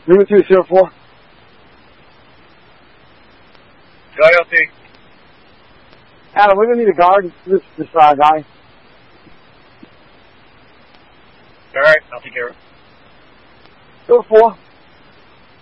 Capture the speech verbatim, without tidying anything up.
Lima two zero four. Go L T. Adam, we're gonna need a guard. This this uh, guy. All right, I'll take care of it. Go four.